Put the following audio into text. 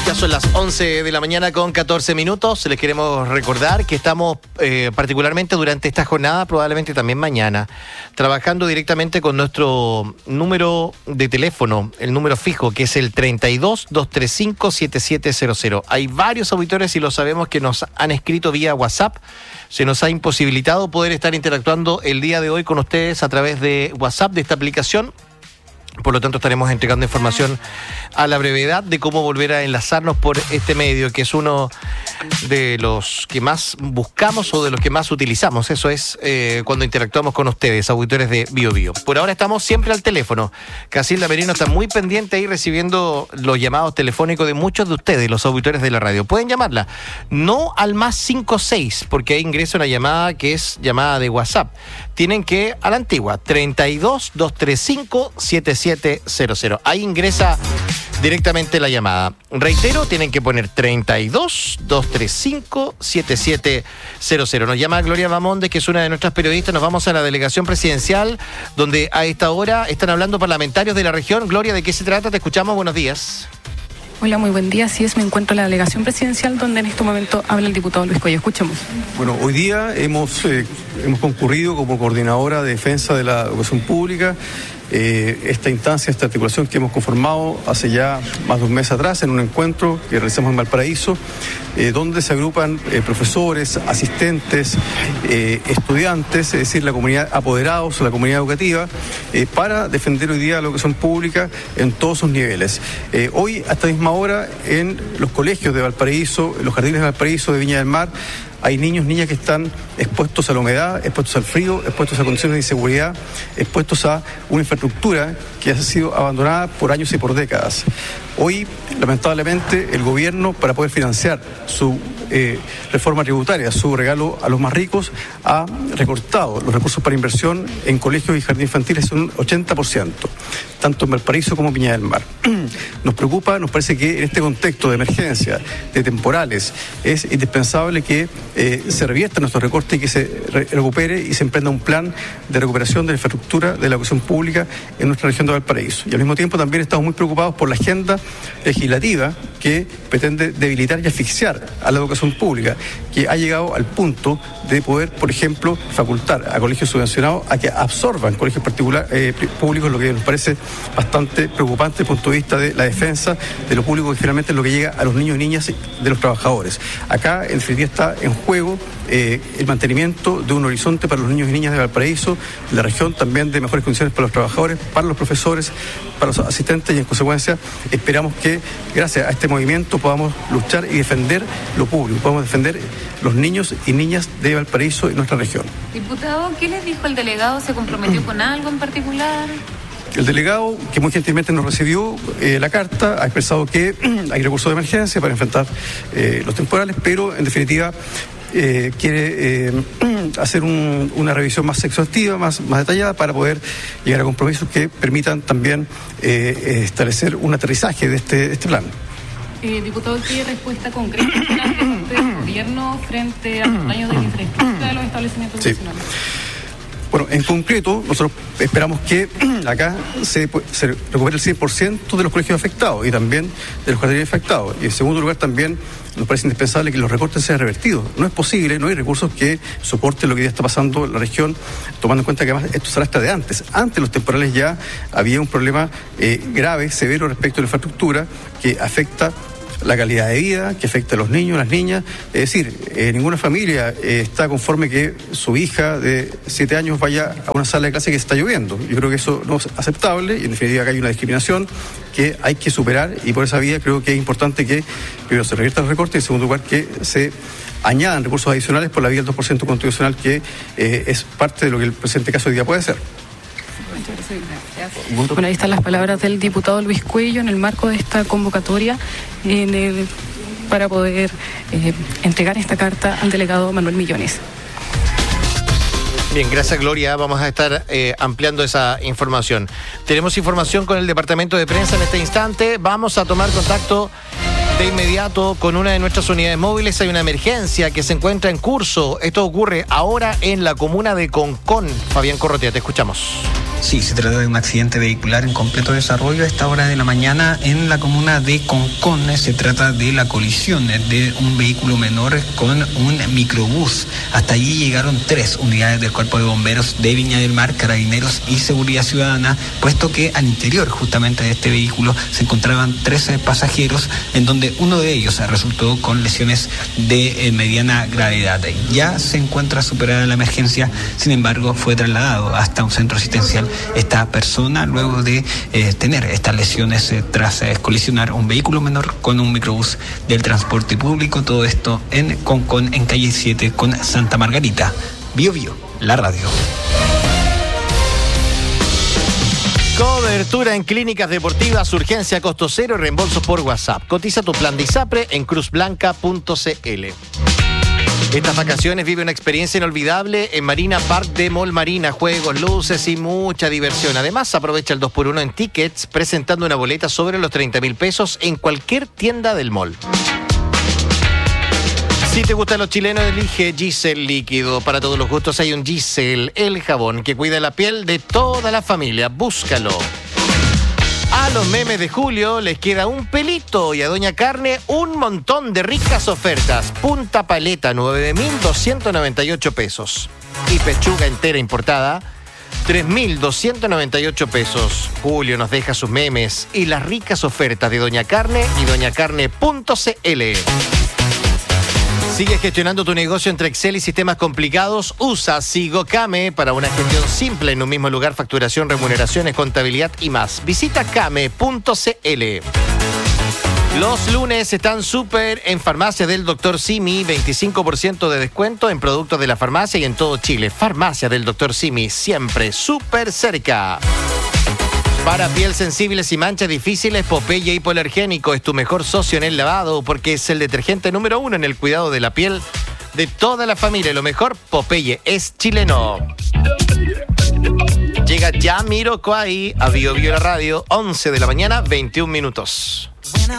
Ya son las 11 de la mañana con 14 minutos. Les queremos recordar que estamos particularmente durante esta jornada, probablemente también mañana, trabajando directamente con nuestro número de teléfono, el número fijo, que es el 32-235-7700. Hay varios auditores, y lo sabemos, que nos han escrito vía WhatsApp. Se nos ha imposibilitado poder estar interactuando el día de hoy con ustedes a través de WhatsApp, de esta aplicación. Por lo tanto, estaremos entregando información a la brevedad de cómo volver a enlazarnos por este medio, que es uno de los que más buscamos o de los que más utilizamos. Eso es cuando interactuamos con ustedes, auditores de Bio Bio. Por ahora estamos siempre al teléfono. Casilda Merino está muy pendiente ahí recibiendo los llamados telefónicos de muchos de ustedes, los auditores de la radio. Pueden llamarla, no al más 56, porque ahí ingresa una llamada que es llamada de WhatsApp. Tienen que a la antigua, 32-235-7700. Ahí ingresa directamente la llamada. Reitero, tienen que poner 32-235-7700. Nos llama Gloria Bamondes, que es una de nuestras periodistas. Nos vamos a la delegación presidencial, donde a esta hora están hablando parlamentarios de la región. Gloria, ¿de qué se trata? Te escuchamos, buenos días. Hola, muy buen día. Así es, me encuentro en la delegación presidencial, donde en este momento habla el diputado Luis Cuello. Escuchemos. Bueno, hoy día hemos concurrido como coordinadora de defensa de la educación pública. Esta instancia, esta articulación que hemos conformado hace ya más de un mes atrás en un encuentro que realizamos en Valparaíso, donde se agrupan profesores, asistentes, estudiantes, es decir, la comunidad, apoderados, la comunidad educativa, para defender hoy día la educación pública en todos sus niveles. Hoy, a esta misma hora, en los colegios de Valparaíso, en los jardines de Valparaíso, de Viña del Mar, hay niños, niñas que están expuestos a la humedad, expuestos al frío, expuestos a condiciones de inseguridad, expuestos a una infraestructura que ha sido abandonada por años y por décadas. Hoy, lamentablemente, el gobierno, para poder financiar su reforma tributaria, su regalo a los más ricos, ha recortado los recursos para inversión en colegios y jardines infantiles en un 80%, tanto en Valparaíso como en Viña del Mar. Nos preocupa, nos parece que en este contexto de emergencia, de temporales, es indispensable que se revierta nuestro recorte y que se recupere y se emprenda un plan de recuperación de la infraestructura de la educación pública en nuestra región de Valparaíso. Y al mismo tiempo también estamos muy preocupados por la agenda legislativa que pretende debilitar y asfixiar a la educación pública, que ha llegado al punto de poder, por ejemplo, facultar a colegios subvencionados a que absorban colegios públicos, lo que nos parece bastante preocupante desde el punto de vista de la defensa de lo público, que finalmente es lo que llega a los niños y niñas de los trabajadores. Acá, en definitiva, está en juego el mantenimiento de un horizonte para los niños y niñas de Valparaíso, de la región, también de mejores condiciones para los trabajadores, para los profesores, para los asistentes, y en consecuencia esperamos que gracias a este movimiento podamos luchar y defender lo público, podamos defender los niños y niñas de Valparaíso y nuestra región. Diputado, ¿qué les dijo el delegado? ¿Se comprometió con algo en particular? El delegado, que muy gentilmente nos recibió la carta, ha expresado que hay recursos de emergencia para enfrentar los temporales, pero en definitiva quiere hacer una revisión más exhaustiva, más detallada, para poder llegar a compromisos que permitan también establecer un aterrizaje de este plan. Diputado, ¿qué respuesta concreta del gobierno frente a los daños de la infraestructura de los establecimientos nacionales? Bueno, en concreto, nosotros esperamos que acá se recupere el 100% de los colegios afectados y también de los jardines afectados. Y en segundo lugar, también nos parece indispensable que los recortes sean revertidos. No es posible, no hay recursos que soporten lo que ya está pasando en la región, tomando en cuenta que además esto se arrastra de antes. Antes de los temporales ya había un problema grave, severo respecto a la infraestructura que afecta la calidad de vida, que afecta a los niños, a las niñas. Es decir, ninguna familia está conforme que su hija de 7 años vaya a una sala de clase que está lloviendo. Yo creo que eso no es aceptable y en definitiva acá hay una discriminación que hay que superar, y por esa vía creo que es importante que primero se reviertan los recortes y en segundo lugar que se añadan recursos adicionales por la vía del 2% constitucional, que es parte de lo que el presente caso hoy día puede ser. Bueno, ahí están las palabras del diputado Luis Cuello en el marco de esta convocatoria para poder entregar esta carta al delegado Manuel Millones. Bien, gracias Gloria. Vamos a estar ampliando esa información. Tenemos información con el departamento de prensa en este instante. Vamos a tomar contacto de inmediato con una de nuestras unidades móviles. Hay una emergencia que se encuentra en curso. Esto ocurre ahora en la comuna de Concón. Fabián Corrotea, te escuchamos. Sí, se trata de un accidente vehicular en completo desarrollo a esta hora de la mañana en la comuna de Concón. Se trata de la colisión de un vehículo menor con un microbús. Hasta allí llegaron 3 unidades del Cuerpo de Bomberos de Viña del Mar, Carabineros y Seguridad Ciudadana, puesto que al interior justamente de este vehículo se encontraban 13 pasajeros, en donde uno de ellos resultó con lesiones de mediana gravedad. Ya se encuentra superada la emergencia, sin embargo fue trasladado hasta un centro asistencial esta persona luego de tener estas lesiones tras colisionar un vehículo menor con un microbús del transporte público. Todo esto en Concón, en calle 7 con Santa Margarita. Bio Bio, la radio. Cobertura en clínicas deportivas, urgencia, costo cero y reembolso por WhatsApp. Cotiza tu plan de ISAPRE en cruzblanca.cl. Estas vacaciones vive una experiencia inolvidable en Marina Park de Mall Marina. Juegos, luces y mucha diversión. Además, aprovecha el 2x1 en tickets, presentando una boleta sobre los 30.000 pesos en cualquier tienda del mall. Si te gustan los chilenos, elige Giselle Líquido. Para todos los gustos hay un Giselle, el jabón que cuida la piel de toda la familia. Búscalo. A los memes de julio les queda un pelito y a Doña Carne un montón de ricas ofertas. Punta paleta, 9.298 pesos. Y pechuga entera importada, 3.298 pesos. Julio nos deja sus memes y las ricas ofertas de Doña Carne y doñacarne.cl. ¿Sigues gestionando tu negocio entre Excel y sistemas complicados? Usa SigoCame para una gestión simple en un mismo lugar, facturación, remuneraciones, contabilidad y más. Visita came.cl. Los lunes están súper en Farmacia del Dr. Simi, 25% de descuento en productos de la farmacia y en todo Chile. Farmacia del Dr. Simi, siempre súper cerca. Para piel sensibles y manchas difíciles, Popeye Hipoalergénico es tu mejor socio en el lavado porque es el detergente número 1 en el cuidado de la piel de toda la familia. Lo mejor, Popeye es chileno. Llega Jamiroquai a Bio Bio la radio, 11 de la mañana, 21 minutos.